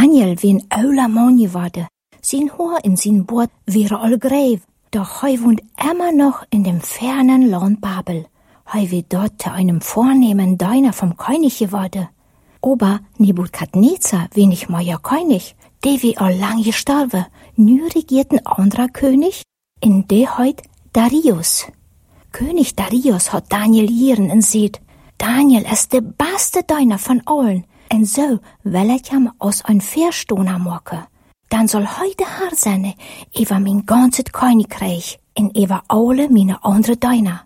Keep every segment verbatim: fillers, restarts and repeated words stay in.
Daniel wie ein ouder Mann geworden. Sein Haar in sein Bord wäre all gräv. Doch hei wohnt immer noch in dem fernen Land Babel. Hei wie dort zu einem vornehmen Diener vom König geworden. Aber Nebukadnezar wenig meier König, der wie all lang gestorben. Nu regiert ein anderer König, in der heut Darius. König Darius hat Daniel hieren und sieht, Daniel ist der beste Diener von allen. Und so will ich ihm aus ein Verstoner machen. Dann soll heute Herr sein, über mein ganzes Königreich und über alle meine andere Diener.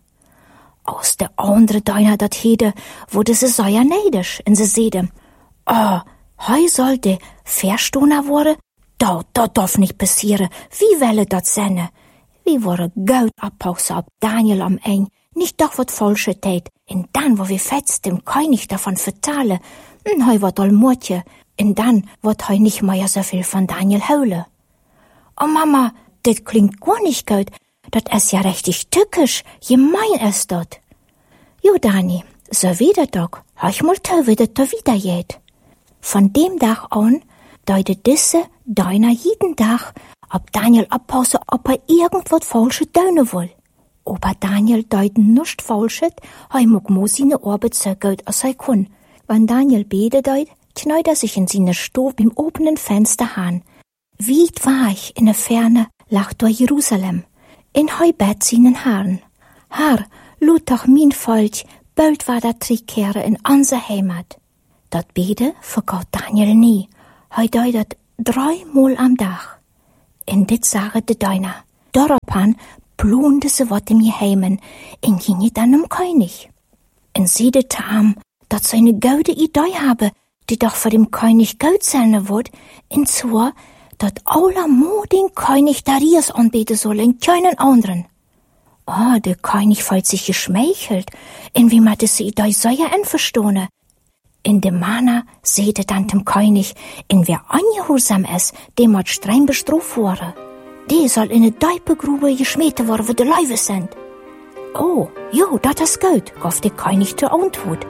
Aus der andere Diener dat hede, wurde sie sehr neidisch und sie seide, oh, heu sollte Verstoner worden? Da, da darf nicht passieren. Wie welle dat sein? Wie wurde Geld abpausen ab Daniel am Eng, nicht doch wat falsche tät. Und dann, wo wir fetzt dem König davon vertalen, und heu wat all Mutje, und dann wird heu nicht mehr so viel von Daniel holen. Oh Mama, das klingt gar nicht gut. Das ist ja richtig tückisch. Gemein ist das. Jo, Dani, so wieder doch. Hör mal zu, wie das da wieder geht. Von dem Tag an deutet diese deiner jeden Tag, ob Daniel abpause, ob er irgendwas Falsches tun will. Aber Daniel deuten nichts Falsches, er mag mo seine Arbeit so gut als er kann. Wenn Daniel bete deut, knallt er sich in seine Stube im offenen Fenster an. Weit weich in der Ferne lag durch Jerusalem. In heu Bett seinen Herrn. Herr, lud doch mein Volk, bald war der Zurückkehre in unser Heimat. Dat Bede vergaut Daniel nie. Heu deutet dreimal am Tag. In dit sage de Deiner. Daraufhin blunde se wat im Geheimen, in ginge dann um König. Und siedete am, dat seine gute Idee habe, die doch vor dem König Geld sein wird, in zwar, dat aller Mo den König Darius anbeten soll, in keinen anderen. Oh, der König fühlt sich geschmeichelt, in wie man diese Idee sehr einverstehen. In dem Mana seht dann dem König, in wer ungehorsam ist, dem hat streng bestraft worden. Die soll in eine Deipegrube geschmissen worden, wo die Leibe sind. Oh, jo, dat ist gut, gab der König zur Antwort.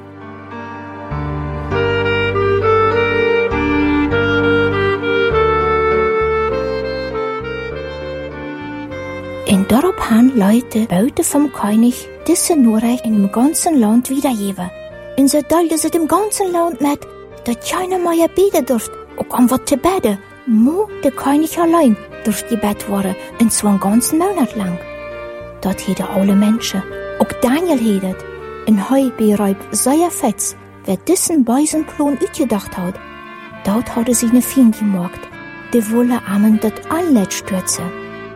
In daraufhin Leute Beute vom König diese Nachricht in dem ganzen Land wiedergeben. Und so teilte sie dem ganzen Land mit, dass keiner mehr beten durft, auch um was zu beten. Nur der König allein durft gebet worden, und zwar einen ganzen Monat lang. Dort hätten alle Menschen, auch Daniel hättet, in heu beräubt sehr fetz, wer diesen bösen Plan ausgedacht hat. Dort hatte sie eine Fiende gemacht, die wolle Amen dort alle stürzen.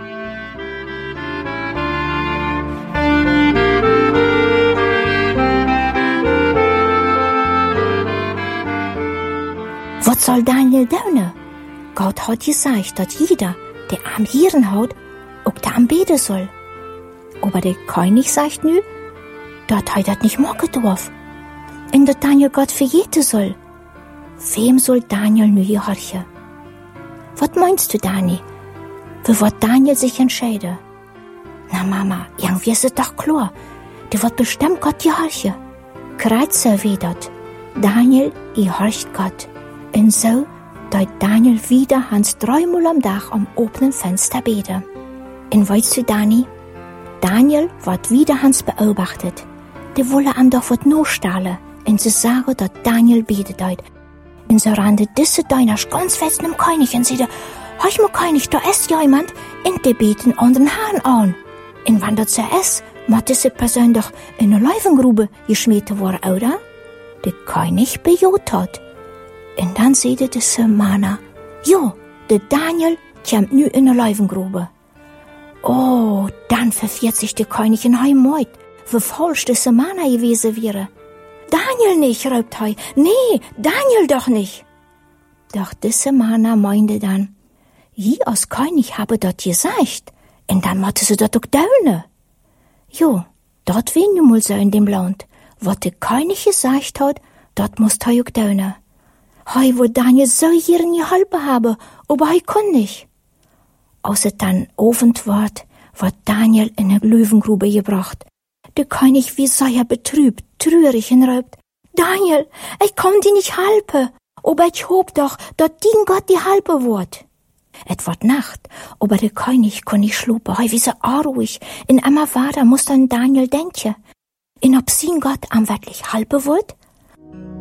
Was soll Daniel tun? Gott hat gesagt, dass jeder, der am Hirn hat, auch da am beten soll. Aber der König sagt nu, dass er das nicht machen darf. Und dass Daniel Gott verjeten soll. Wem soll Daniel nu gehorchen? Was meinst du, Dani? Wie wird Daniel sich entscheiden? Na Mama, irgendwie ist es doch klar. Der wird bestimmt Gott gehorchen. Kreuze wie dat. Daniel gehorcht Gott. Und so deut Daniel wieder Hans dreimal am Tag am offenen Fenster beten. Und weißt du, Dani? Daniel wird wieder Hans beobachtet. Die wolle ihm doch was nachstahlen. Und sie sagen, dass Daniel betet deut. Und so rannte diese Diener ganz fest dem König und sagte, hör mal König, da ist jemand, und die beten anderen Herrn an. Und wenn das so ist, muss diese Person doch in eine Löwengrube geschmissen worden, oder? Der König bejaht hat. Und dann sagte diese Mana, jo, der Daniel kommt nu in eine Löwengrube. Oh, dann verfährt sich der König in Heimat, wie falsch diese Mana gewesen wäre. Daniel nicht, raubt er. Nee, Daniel doch nicht. Doch diese Mana meinte dann, ich als König habe dort gesagt, und dann musste sie dort auch tun. Jo, dort war nun mal so in dem Land. Was der König gesagt hat, dort muss er auch tun. Hei, wo Daniel so ihren geholfen habe, aber hei kann nicht. Außer dann Abend ward, wird Daniel in eine Löwengrube gebracht. Der König wie sehr betrübt, traurig und raubt, Daniel, ich kann dir nicht helfen. Aber ich hoop doch, dat dien Gott die halbe wird. Et wird Nacht, aber der König kann nicht schlupen, hei wie so unruhig. In immer weiter muss dann Daniel denken. In ob sin Gott am wirklich halbe wird?